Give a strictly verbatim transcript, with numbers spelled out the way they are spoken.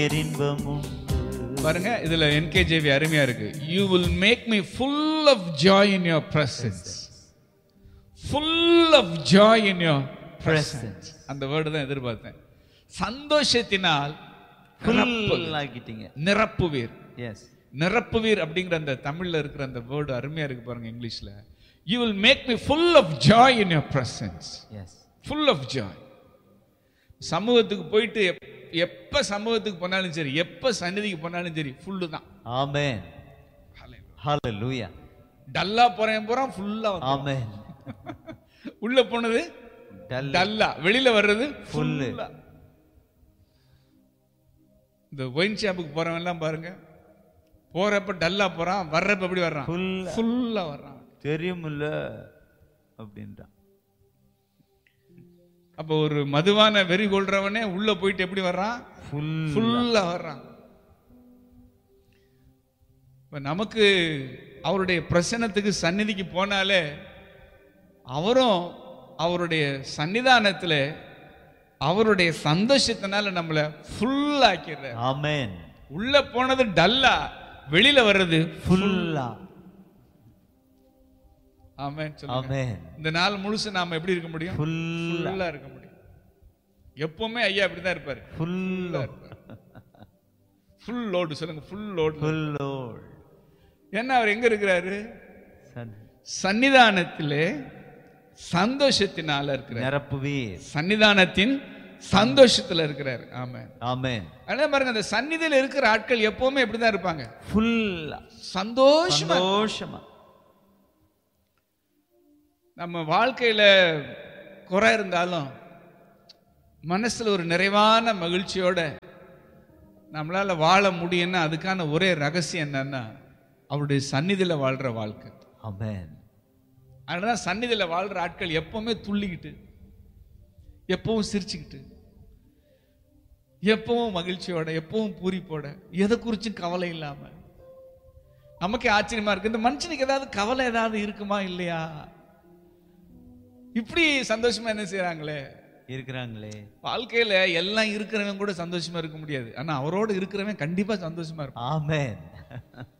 பேரின்பமும். பாருங்க, இதுல என்கேஜேவி அருமையா இருக்கு. You will make me full of joy in your presence. Full of joy in your presence. அந்த word தான் எதிர்பார்த்தேன். சந்தோஷத்தினால் full ஆகிட்டீங்க. நிரப்புவீர். எஸ். நிரப்புவீர் அப்படிங்கிற அந்த தமிழ்ல இருக்கிற அந்த வேர்டு அருமையா இருக்கு பாருங்க இங்கிலீஷ்ல. You will make me full of joy in your presence. S. Full of joy. சமூகத்துக்கு போயிட்டு எப்ப சமூகத்துக்கு போனாலும் சரி, எப்ப சந்நிதிக்கு போனாலும் சரி, ஃபுல்லு தான். ஆமென். ஹalleluya. டல்லா போறேன் போறான் ஃபுல்லா வந்து. ஆமென். உள்ள போனது டல்லா, வெளியில வர்றது ஃபுல்லா. இந்த ஒயின் ஷாப்புக்கு போறவன் எல்லாம் பாருங்க, போறப்ப டல்லா போறான், வர்றப்ப எப்படி வர்றான்? ஃபுல்லா வர்றான். தெரியுமில்ல அப்படின்றான். அப்போ ஒரு மதுவான வெறி கொள்றவனே உள்ள போயிட்டு எப்படி வர்றான்? ஃபுல்லா வர்றான். நமக்கு அவருடைய பிரசன்னத்துக்கு சந்நிதிக்கு போனாலே அவரும் அவருடைய சன்னிதானத்துல அவருடைய சந்தோஷத்தினால நம்மளை ஃபுல் ஆக்கிறார். ஆமென். உள்ள போனது டல்லா, வெளியில வர்றது ஃபுல்லா. ஆமென் சொல்லுங்க. ஆமென். இந்த நாள் முழுசு நாம எப்படி இருக்க முடியும்? ஃபுல்லா இருக்க முடியும். எப்பவுமே ஐயா அப்படிதான் இருப்பாரு. ஃபுல்லா ஃபுல் லோடு சொல்லுங்க. Full load. Full load. ஏன்னா அவர் எங்க இருக்கிறாரு? சன்னிதானத்திலே சந்தோஷத்தினால இருக்கிறார். நிரப்புவீர். சன்னிதானத்தின் சந்தோஷத்துல இருக்கிறார். ஆமென். ஆமென். அதே பாருங்க, அந்த சந்நிதியில இருக்கிற ஆட்கள் எப்பவுமே எப்படிதான் இருப்பாங்க? ஃபுல்லா சந்தோஷமா. சந்தோஷமா. நம்ம வாழ்க்கையில குறை இருந்தாலும் மனசுல ஒரு நிறைவான மகிழ்ச்சியோட நம்மளால வாழ முடியும்னா அதுக்கான ஒரே ரகசியம் என்னன்னா அவருடைய சந்நிதியில வாழ்ற வாழ்க்கை. ஆமென். அதனாலதான் சந்நிதியில வாழ்ற ஆட்கள் எப்பவுமே துள்ளிக்கிட்டு, எப்பவும் சிரிச்சுக்கிட்டு, எப்பவும் மகிழ்ச்சியோட, எப்பவும் பூரிப்போட, எதை குறிச்சும் கவலை இல்லாம. நமக்கே ஆச்சரியமா இருக்கு, இந்த மனுஷனுக்கு ஏதாவது கவலை ஏதாவது இருக்குமா இல்லையா? இப்படி சந்தோஷமா என்ன செய்யறாங்களே இருக்கிறாங்களே. வாழ்க்கையில எல்லாம் இருக்கிறவன் கூட சந்தோஷமா இருக்க முடியாது, ஆனா அவரோட இருக்கிறவன் கண்டிப்பா சந்தோஷமா இருப்பான். ஆமென்.